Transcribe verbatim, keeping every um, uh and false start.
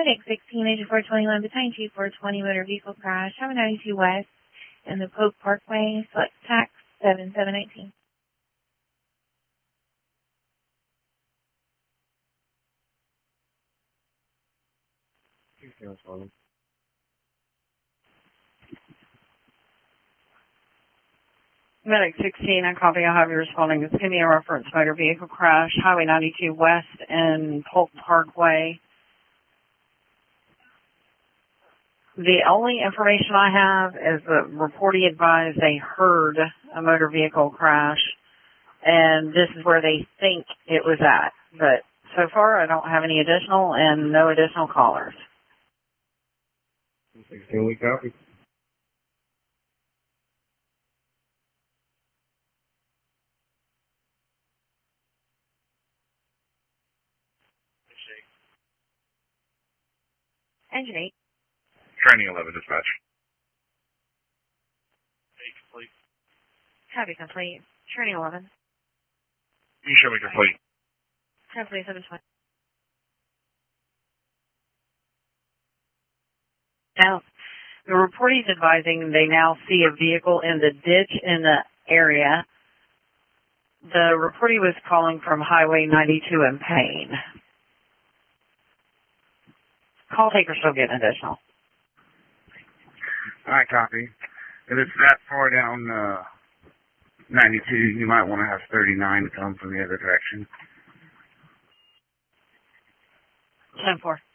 Medic sixteen, agent four twenty-one, battalion two four twenty, motor vehicle crash, Highway ninety-two West, in the Pope Parkway, select tax seven seven nineteen. Medic sixteen, I copy. I have you responding. It's going to be a reference motor vehicle crash, Highway ninety-two West and Polk Parkway. The only information I have is the reportee advised they heard a motor vehicle crash, and this is where they think it was at. But so far, I don't have any additional and no additional callers. sixteen, we copy. Engine eight. Training eleven, dispatch. eight complete. Copy complete. Training eleven. You show me complete. Complete seven twenty. Now, the reportee is advising they now see a vehicle in the ditch in the area. The reportee was calling from Highway ninety-two in Payne. Call taker still getting additional. All right, copy. If it's that far down uh, ninety-two, you might want to have thirty-nine come from the other direction. ten four.